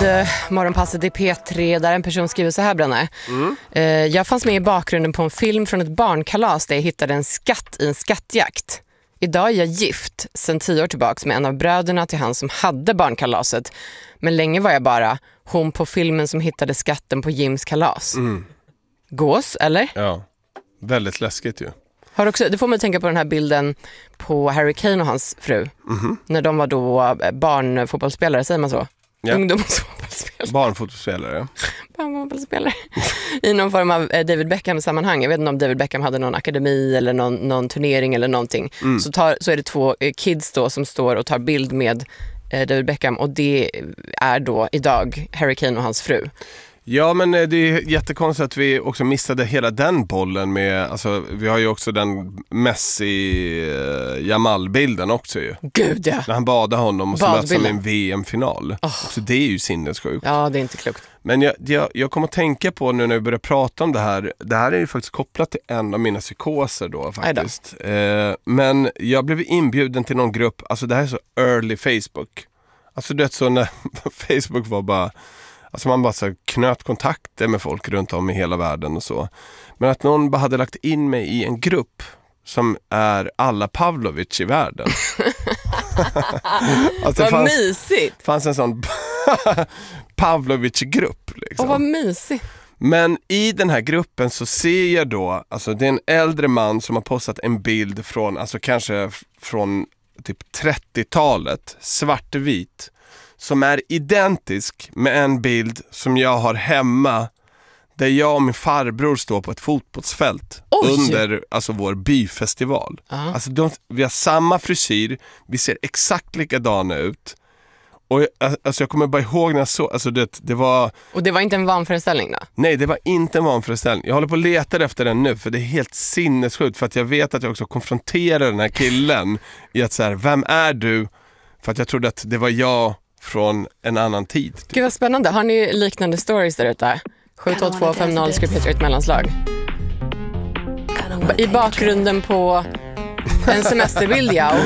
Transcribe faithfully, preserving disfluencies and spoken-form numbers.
eh, morgonpasset i P tre där en person skriver så här, Branne. Mm. Eh, jag fanns med i bakgrunden på en film från ett barnkalas där jag hittade en skatt i en skattjakt. Idag är jag gift sedan tio år tillbaka med en av bröderna till han som hade barnkalaset. Men länge var jag bara hon på filmen som hittade skatten på Jims kalas. Mm. Gås, eller? Ja, väldigt läskigt ju. Har också, det får mig att tänka på den här bilden på Harry Kane och hans fru. Mm-hmm. När de var då barnfotbollsspelare, säger man så? Ja. Ungdomsfotbollsspelare. Barnfotbollsspelare. Barnfotbollsspelare. I någon form av David Beckham-sammanhang. Jag vet inte om David Beckham hade någon akademi eller någon, någon turnering eller någonting. Mm. Så, tar, så är det två kids då som står och tar bild med David Beckham. Och det är då idag Harry Kane och hans fru. Ja, men det är jättekonstigt att vi också missade hela den bollen med, alltså vi har ju också den Messi-Jamal-bilden också ju. Gud ja. När han badade honom och så möts som en V M-final. Oh. Så det är ju sinnessjukt. Ja, det är inte klokt. Men jag, jag, jag kommer att tänka på nu när vi börjar prata om det här, det här är ju faktiskt kopplat till en av mina psykoser då faktiskt. Eh, men jag blev inbjuden till någon grupp, alltså det här är så early Facebook. Alltså det är så när Facebook var bara... Alltså man bara så knöt kontakter med folk runt om i hela världen och så. Men att någon bara hade lagt in mig i en grupp som är alla Pavlovic i världen. Alltså vad fanns, mysigt! Det fanns en sån Pavlovic-grupp. Liksom. Och vad mysigt! Men i den här gruppen så ser jag då, alltså det är en äldre man som har postat en bild från, alltså kanske från typ trettiotalet, svartvit. Som är identisk med en bild som jag har hemma där jag och min farbror står på ett fotbollsfält. Oj. Under alltså vår byfestival. Uh-huh. Alltså de, vi har samma frisyr, vi ser exakt likadana ut. Och jag, alltså jag kommer bara ihåg när jag såg, alltså det, det var... Och det var inte en vanföreställning då? Nej, det var inte en vanföreställning. Jag håller på att leta efter den nu för det är helt sinnessjukt för att jag vet att jag också konfronterar den här killen i att så här, vem är du? För att jag trodde att det var jag från en annan tid. Typ. Gud vad spännande. Har ni liknande stories där ute? sju två två fem noll skriver Peter ett mellanslag. I bakgrunden på en semesterbild, ja.